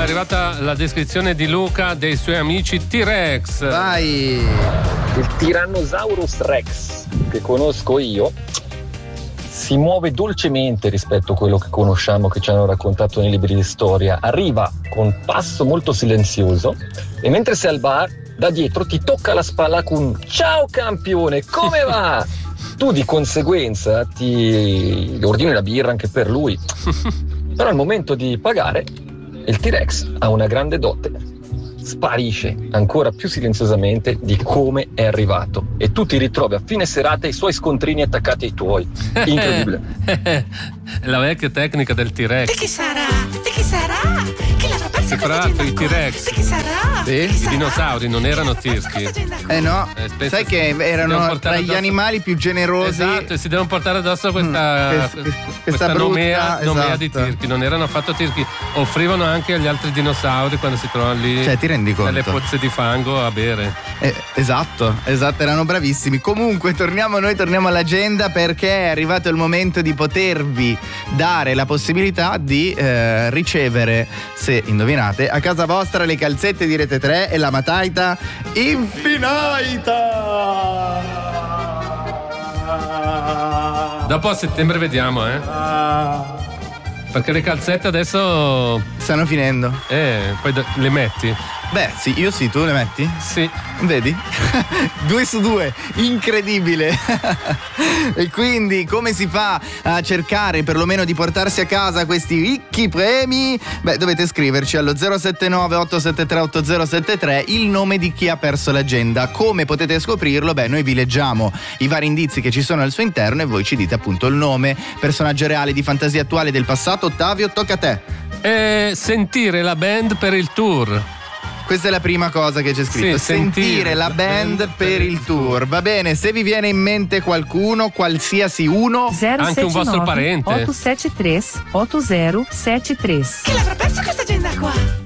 arrivata la descrizione di Luca dei suoi amici T-Rex. Vai! Il Tyrannosaurus Rex che conosco io si muove dolcemente rispetto a quello che conosciamo, che ci hanno raccontato nei libri di storia. Arriva con passo molto silenzioso e mentre sei al bar, da dietro ti tocca la spalla con ciao campione, come va? Tu di conseguenza ti ordini la birra anche per lui. Però al momento di pagare il T-Rex ha una grande dote. Sparisce ancora più silenziosamente di come è arrivato e tu ti ritrovi a fine serata i suoi scontrini attaccati ai tuoi. Incredibile. La vecchia tecnica del T-Rex. Di chi sarà? Di chi sarà? Chi l'avrà persa Tra questa l'altro agenda i qua? T-Rex. Di chi sarà? Sì. Di chi I sarà? dinosauri non erano Chi l'avrà persa tirchi. questa agenda qua? No, Spesso sai che si devono erano portare tra gli addosso- animali più generosi. Esatto, e si devono portare addosso questa questa brutta, nomea di esatto. tirchi. Non erano affatto tirchi, offrivano anche agli altri dinosauri quando si trovano lì, Cioè, ti rendi conto? nelle pozze di fango a bere. Esatto, erano bravissimi. Comunque torniamo all'agenda, perché è arrivato il momento di potervi dare la possibilità di ricevere, se indovinate, a casa vostra le calzette di Rete 3 e la mataita infinita. Dopo a settembre vediamo, perché le calzette adesso Stanno finendo. poi le metti. Beh, sì, io sì, tu le metti? Sì. Vedi? 2 su 2, incredibile. E quindi come si fa a cercare perlomeno di portarsi a casa questi ricchi premi? Beh, dovete scriverci allo 079 873 8073 il nome di chi ha perso l'agenda. Come potete scoprirlo? Beh, noi vi leggiamo i vari indizi che ci sono al suo interno e voi ci dite appunto il nome, personaggio reale, di fantasia, attuale, del passato. Ottavio, tocca a te. Sentire la band per il tour. Questa è la prima cosa che c'è scritto. Sì, sentire la band per il tour. Va bene, se vi viene in mente qualcuno, qualsiasi uno, Anche un vostro parente. 873 8073. Chi l'avrà persa questa agenda qua?